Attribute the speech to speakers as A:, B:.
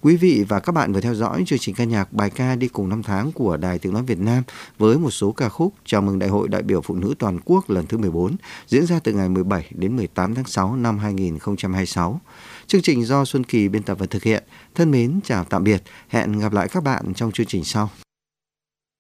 A: Quý vị và các bạn vừa theo dõi chương trình ca nhạc bài ca đi cùng năm tháng của Đài Tiếng nói Việt Nam với một số ca khúc chào mừng Đại hội đại biểu Phụ nữ toàn quốc lần thứ 14 diễn ra từ ngày 17 đến 18 tháng 6 năm 2026. Chương trình do Xuân Kỳ biên tập và thực hiện. Thân mến chào tạm biệt, hẹn gặp lại các bạn trong chương trình sau.